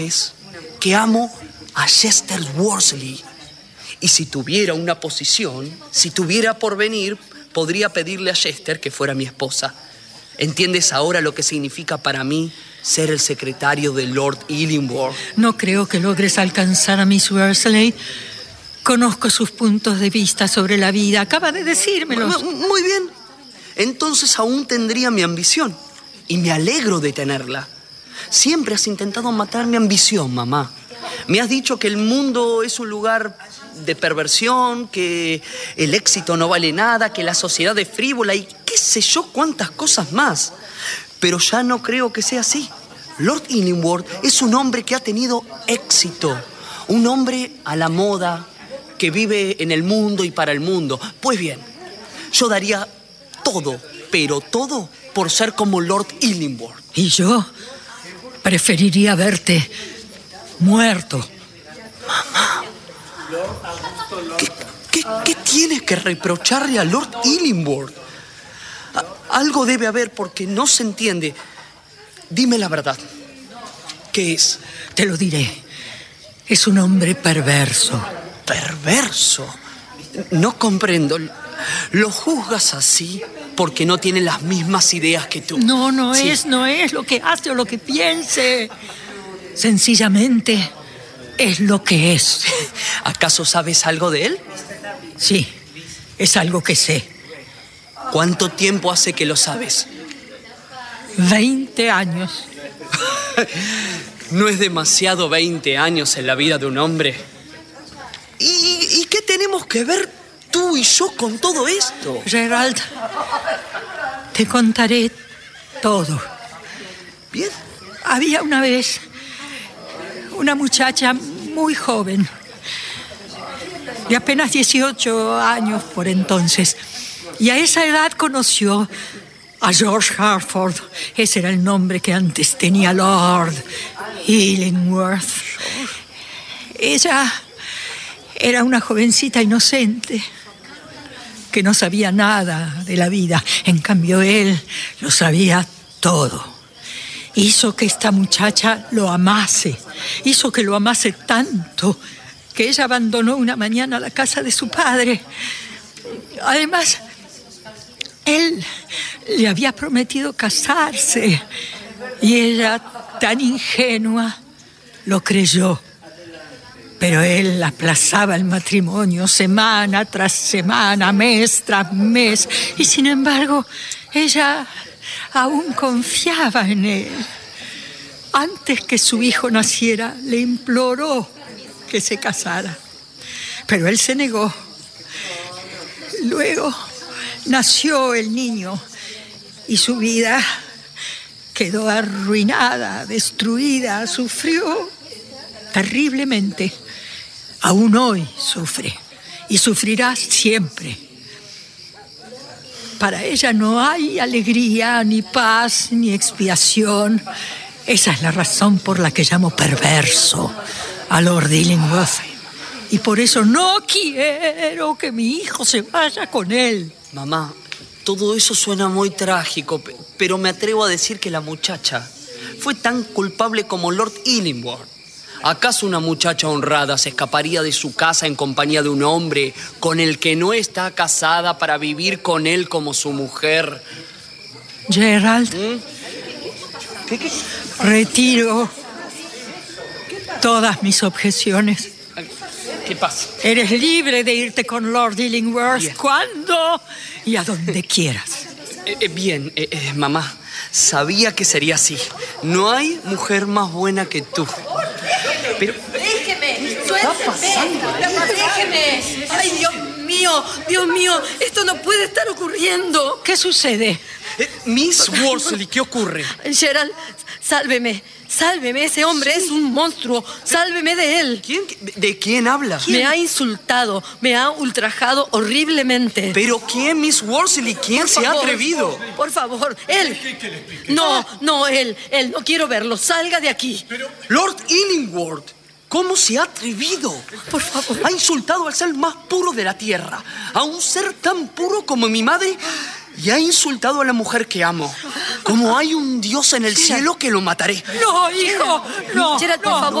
es que amo a Chester Worsley. Y si tuviera una posición, si tuviera porvenir, podría pedirle a Chester que fuera mi esposa. ¿Entiendes ahora lo que significa para mí ser el secretario de Lord Illingworth? No creo que logres alcanzar a Miss Worsley. Conozco sus puntos de vista sobre la vida. Acaba de decírmelos. Muy bien. Entonces aún tendría mi ambición. Y me alegro de tenerla. Siempre has intentado matar mi ambición, mamá. Me has dicho que el mundo es un lugar de perversión, que el éxito no vale nada, que la sociedad es frívola y qué sé yo cuántas cosas más. Pero ya no creo que sea así. Lord Illingworth es un hombre que ha tenido éxito. Un hombre a la moda, que vive en el mundo y para el mundo. Pues bien, yo daría todo, pero todo, por ser como Lord Illingworth. Y yo preferiría verte muerto. Mamá, ¿qué tienes que reprocharle a Lord Illingworth? Algo debe haber porque no se entiende. Dime la verdad. ¿Qué es? Te lo diré. Es un hombre perverso. ¿Perverso? No comprendo. ¿Lo juzgas así porque no tiene las mismas ideas que tú? No es lo que hace o lo que piense. Sencillamente es lo que es. ¿Acaso sabes algo de él? Sí, es algo que sé. ¿Cuánto tiempo hace que lo sabes? 20 años. ¿No es demasiado 20 años en la vida de un hombre? ¿Y qué tenemos que ver tú y yo con todo esto? Gerald, te contaré todo. Bien. Había una vez una muchacha muy joven, de apenas 18 años por entonces, y a esa edad conoció a George Harford. Ese era el nombre que antes tenía Lord Illingworth. Ella era una jovencita inocente que no sabía nada de la vida. En cambio, él lo sabía todo. Hizo que esta muchacha lo amase. Hizo que lo amase tanto que ella abandonó una mañana la casa de su padre. Además, él le había prometido casarse y ella, tan ingenua, lo creyó. Pero él aplazaba el matrimonio semana tras semana, mes tras mes. Y sin embargo, ella aún confiaba en él. Antes que su hijo naciera, le imploró que se casara. Pero él se negó. Luego nació el niño y su vida quedó arruinada, destruida, sufrió terriblemente. Aún hoy sufre y sufrirá siempre. Para ella no hay alegría, ni paz, ni expiación. Esa es la razón por la que llamo perverso a Lord Illingworth. Y por eso no quiero que mi hijo se vaya con él. Mamá, todo eso suena muy trágico, pero me atrevo a decir que la muchacha fue tan culpable como Lord Illingworth. ¿Acaso una muchacha honrada se escaparía de su casa en compañía de un hombre con el que no está casada para vivir con él como su mujer? Gerald, ¿Qué? Retiro todas mis objeciones. ¿Qué pasa? Eres libre de irte con Lord Illingworth Bien. cuando y a donde quieras. Bien, mamá, sabía que sería así. No hay mujer más buena que tú. Pero... ¡Déjeme! pasando? ¡Déjeme! ¡Ay, Dios mío! Esto no puede estar ocurriendo. ¿Qué sucede? Miss Worsley, ¿qué ocurre? Gerald, sálveme. Sálveme, ese hombre es un monstruo. Sálveme de él. ¿Quién? ¿De quién habla? Me ha insultado, me ha ultrajado horriblemente. ¿Pero quién, Miss Worsley? ¿Quién se ha atrevido? Por favor, él. No, él. No quiero verlo. Salga de aquí. Lord Illingworth. ¿Cómo se ha atrevido? Por favor. Ha insultado al ser más puro de la tierra, a un ser tan puro como mi madre, y ha insultado a la mujer que amo. Como hay un Dios en el cielo que lo mataré. No, hijo, no. Gerald, por no. favor.